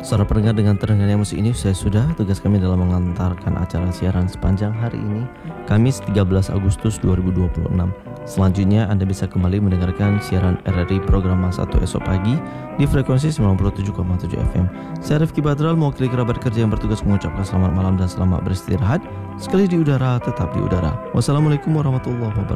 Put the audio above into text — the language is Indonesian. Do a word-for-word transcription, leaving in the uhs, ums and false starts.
Saudara pendengar, dengan terdengarnya musik ini saya sudah tugas kami dalam mengantarkan acara siaran sepanjang hari ini, Kamis tiga belas Agustus dua ribu dua puluh enam. Selanjutnya Anda bisa kembali mendengarkan siaran R R I program satu esok pagi di frekuensi sembilan puluh tujuh koma tujuh F M. Saya Rifki Badral, mewakili kerabat kerja yang bertugas mengucapkan selamat malam dan selamat beristirahat. Sekali di udara, tetap di udara. Wassalamualaikum warahmatullahi wabarakatuh.